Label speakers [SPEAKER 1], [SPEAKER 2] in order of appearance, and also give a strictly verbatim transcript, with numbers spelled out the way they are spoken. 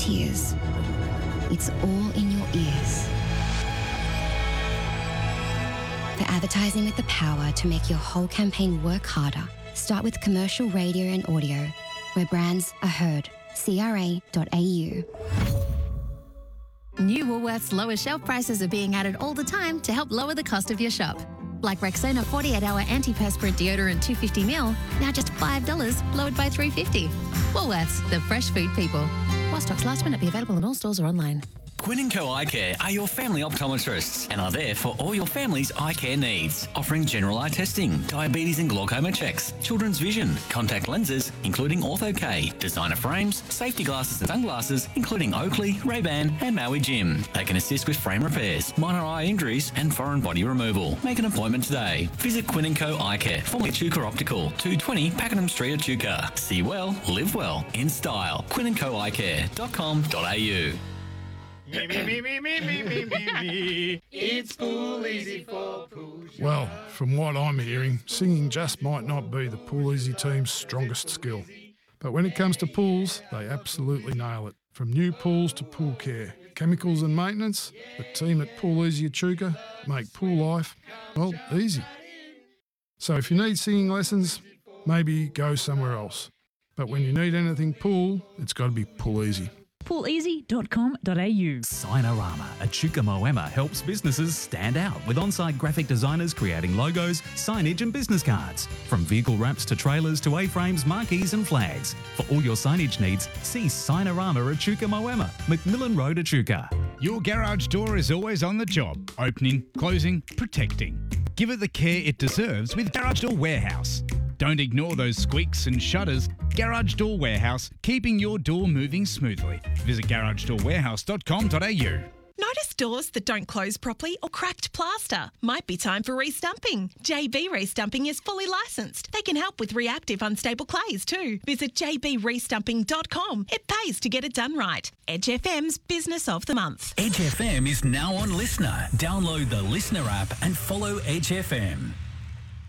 [SPEAKER 1] tears. It's all in your ears. For advertising with the power to make your whole campaign work harder, start with commercial radio and audio, where brands are heard. C R A dot A U.
[SPEAKER 2] New Woolworths lower shelf prices are being added all the time to help lower the cost of your shop. Like Rexona forty-eight hour antiperspirant deodorant two hundred fifty milliliters, now just five dollars, lowered by three dollars fifty. Woolworths, the fresh food people. While stocks last, may not be available in all stores or online.
[SPEAKER 3] Quinn and Co Eye Care are your family optometrists and are there for all your family's eye care needs, offering general eye testing, diabetes and glaucoma checks, children's vision, contact lenses, including Ortho-K, designer frames, safety glasses and sunglasses, including Oakley, Ray-Ban and Maui Jim. They can assist with frame repairs, minor eye injuries and foreign body removal. Make an appointment today. Visit Quinn and Co Eye Care, formerly Echuca Optical, two twenty Pakenham Street, Echuca. See well, live well, in style. quinn and co eye care dot com dot a u.
[SPEAKER 4] Me, me, me, me, me, me, me, me, me. It's Pool Easy for Pool.
[SPEAKER 5] Well, from what I'm hearing, singing just might not be the Pool Easy team's strongest skill. But when it comes to pools, they absolutely nail it. From new pools to pool care, chemicals and maintenance, the team at Pool Easy Echuca make pool life, well, easy. So if you need singing lessons, maybe go somewhere else. But when you need anything pool, it's got to be Pool Easy.
[SPEAKER 6] pool easy dot com dot a u.
[SPEAKER 7] Signarama Echuca Moama helps businesses stand out with on-site graphic designers creating logos, signage and business cards. From vehicle wraps to trailers to A-frames, marquees and flags. For all your signage needs, see Signarama Echuca Moama, Macmillan Road, Echuca.
[SPEAKER 8] Your garage door is always on the job. Opening, closing, protecting. Give it the care it deserves with Garage Door Warehouse. Don't ignore those squeaks and shutters. Garage Door Warehouse, keeping your door moving smoothly. Visit garage door warehouse dot com dot a u.
[SPEAKER 9] Notice doors that don't close properly or cracked plaster? Might be time for restumping. J B Restumping is fully licensed. They can help with reactive unstable clays too. Visit j b restumping dot com. It pays to get it done right. Edge F M's Business of the Month.
[SPEAKER 3] Edge F M is now on Listener. Download the Listener app and follow Edge F M.